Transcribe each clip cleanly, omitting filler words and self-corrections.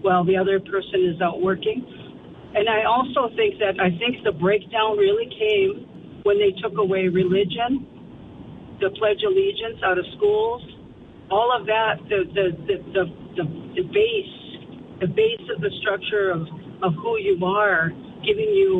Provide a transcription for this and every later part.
while the other person is out working. And I also think the breakdown really came when they took away religion, the Pledge of Allegiance out of schools, all of that, the base of the structure of who you are, giving you,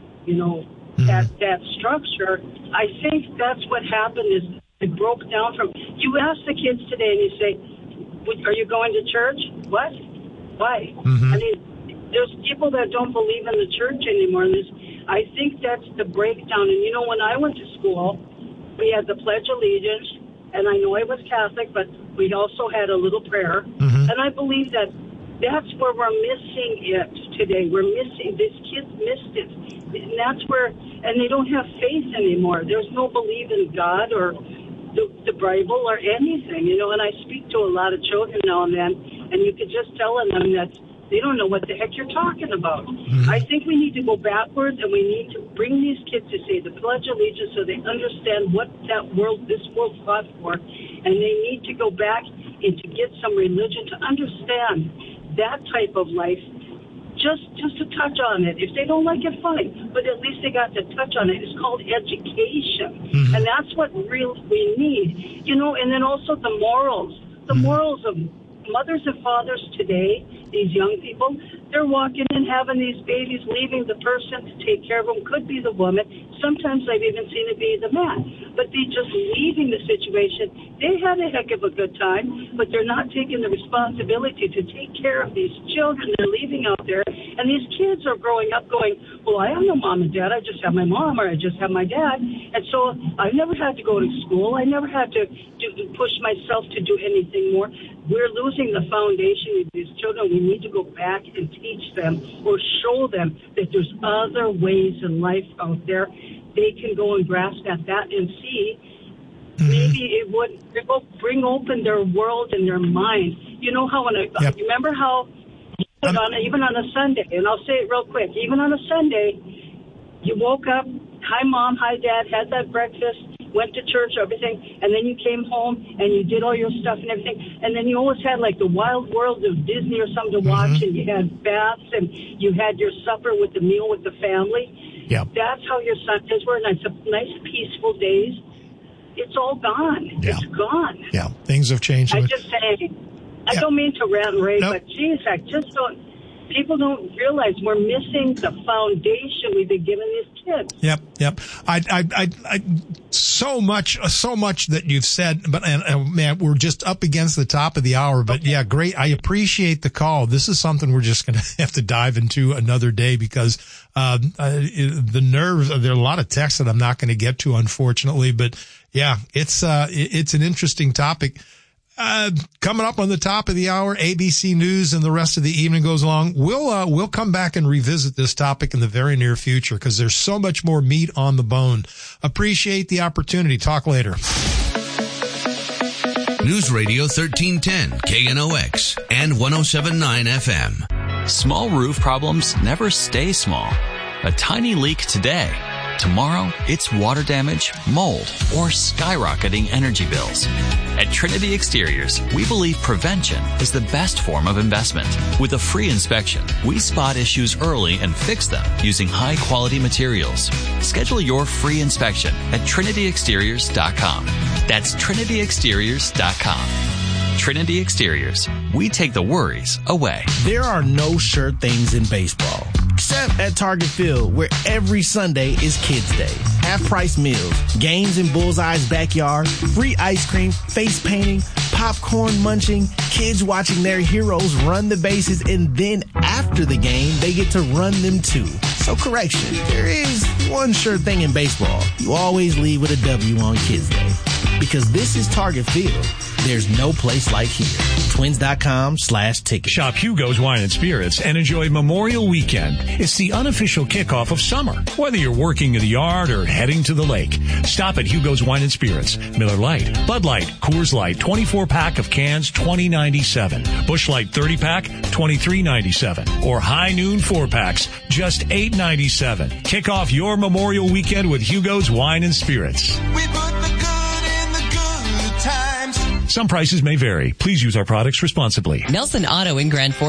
that structure. I think that's what happened is it broke down from, you ask the kids today and you say, are you going to church? What? Why? I mean, there's people that don't believe in the church anymore. And I think that's the breakdown. And, when I went to school, we had the Pledge of Allegiance, and I know I was Catholic, but we also had a little prayer. And I believe that's where we're missing it today. These kids missed it. And that's where, and they don't have faith anymore. There's no belief in God or the Bible or anything, and I speak to a lot of children now and then, and you could just tell them that they don't know what the heck you're talking about. I think we need to go backwards, and we need to bring these kids to say the Pledge of Allegiance so they understand what this world fought for, and they need to go back and to get some religion to understand that type of life. Just to touch on it. If they don't like it, fine. But at least they got to touch on it. It's called education. And that's what really we need. And then also the morals. The morals of mothers and fathers today, these young people, they're walking in having these babies, leaving the person to take care of them. Could be the woman. Sometimes I've even seen it be the man. But they're just leaving the situation. They had a heck of a good time, but they're not taking the responsibility to take care of these children they're leaving out there. And these kids are growing up going, well, I have no mom and dad. I just have my mom or I just have my dad. And so I never had to go to school. I never had to push myself to do anything more. We're losing the foundation of these children. We need to go back and teach them or show them that there's other ways in life out there. They can go and grasp at that and see. Maybe it would bring open their world and their mind. You know how you remember how even on a Sunday, and I'll say it real quick, even on a Sunday, you woke up, hi mom, hi dad, had that breakfast, went to church, everything, and then you came home and you did all your stuff and everything, and then you always had like the wild world of Disney or something to watch, and you had baths and you had your supper with the meal with the family. That's how your Sundays were, and it's a nice peaceful days. It's all gone. It's gone. Yeah, things have changed. I just say, I don't mean to rant and rave, but geez, I just don't. People don't realize we're missing the foundation we've been giving these kids. Yep. I so much that you've said, but man, we're just up against the top of the hour. But yeah, great. I appreciate the call. This is something we're just going to have to dive into another day because the nerves. There are a lot of texts that I'm not going to get to, unfortunately. But yeah, it's an interesting topic. Coming up on the top of the hour, ABC News and the rest of the evening goes along. We'll come back and revisit this topic in the very near future because there's so much more meat on the bone. Appreciate the opportunity. Talk later. News Radio 1310, KNOX and 107.9 FM. Small roof problems never stay small. A tiny leak today. Tomorrow, it's water damage, mold, or skyrocketing energy bills. At Trinity Exteriors, we believe prevention is the best form of investment. With a free inspection, we spot issues early and fix them using high-quality materials. Schedule your free inspection at TrinityExteriors.com. That's TrinityExteriors.com. Trinity Exteriors. We take the worries away. There are no sure things in baseball, except at Target Field, where every Sunday is Kids Day. Half-price meals, games in Bullseye's backyard, free ice cream, face painting, popcorn munching, kids watching their heroes run the bases, and then after the game, they get to run them too. So correction, there is one sure thing in baseball. You always leave with a W on Kids Day. Because this is Target Field. There's no place like here. Twins.com/tickets. Shop Hugo's Wine and Spirits and enjoy Memorial Weekend. It's the unofficial kickoff of summer. Whether you're working in the yard or heading to the lake, stop at Hugo's Wine and Spirits. Miller Lite, Bud Light, Coors Light, 24-pack of cans, $20.97. Busch Light 30-pack, $23.97. Or High Noon 4-packs, just $8.97. Kick off your Memorial Weekend with Hugo's Wine and Spirits. We put the good in the good times. Some prices may vary. Please use our products responsibly. Nelson Auto in Grand Forks